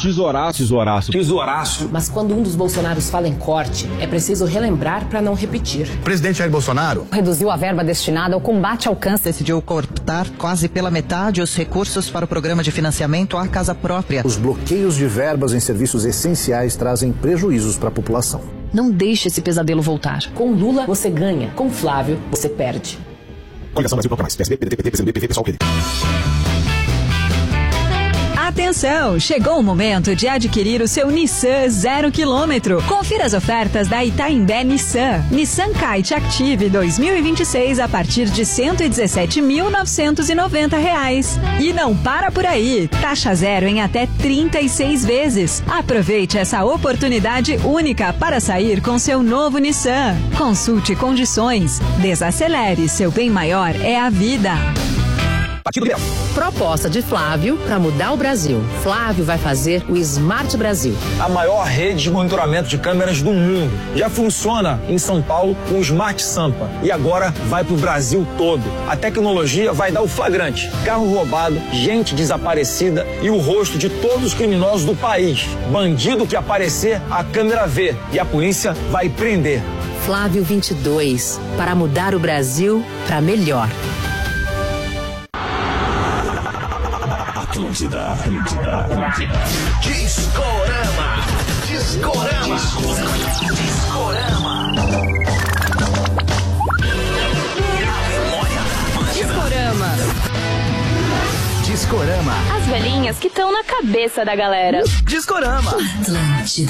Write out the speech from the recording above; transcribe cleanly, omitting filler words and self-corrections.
Tesouraço. Mas quando um dos Bolsonaros fala em corte, é preciso relembrar para não repetir. O presidente Jair Bolsonaro reduziu a verba destinada ao combate ao câncer. Decidiu cortar quase pela metade os recursos para o programa de financiamento à casa própria. Os bloqueios de verbas em serviços essenciais trazem prejuízos para a população. Não deixe esse pesadelo voltar. Com Lula, você ganha. Com Flávio, você perde. Coligação Brasil mais. PSB, PDT, PCdoB, PV, PSOL, PD. Atenção! Chegou o momento de adquirir o seu Nissan 0 km. Confira as ofertas da Itaimbé Nissan. Nissan Kite Active 2026 a partir de R$ 117.990. E não para por aí! Taxa zero em até 36 vezes. Aproveite essa oportunidade única para sair com seu novo Nissan. Consulte condições. Desacelere. Seu bem maior é a vida. Proposta de Flávio para mudar o Brasil. Flávio vai fazer o Smart Brasil. A maior rede de monitoramento de câmeras do mundo. Já funciona em São Paulo com o Smart Sampa. E agora vai pro Brasil todo. A tecnologia vai dar o flagrante. Carro roubado, gente desaparecida e o rosto de todos os criminosos do país. Bandido que aparecer, a câmera vê. E a polícia vai prender. Flávio 22. Para mudar o Brasil para melhor. Atlântida. Discorama. Discorama. As velhinhas que estão na cabeça da galera. Discorama. Atlântida.